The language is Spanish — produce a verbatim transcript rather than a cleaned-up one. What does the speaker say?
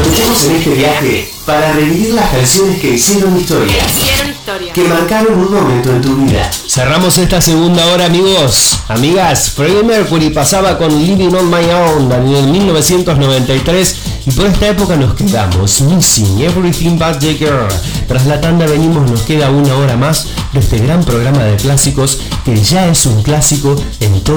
aprovechemos en este viaje para revivir las canciones que hicieron historia, Hicieron historia. que marcaron un momento en tu vida. Cerramos esta segunda hora, amigos, amigas. Freddie Mercury pasaba con Living on My Own en el mil novecientos noventa y tres y por esta época nos quedamos Missing Everything But The Girl. Tras la tanda venimos, nos queda una hora más de este gran programa de clásicos que ya es un clásico en todo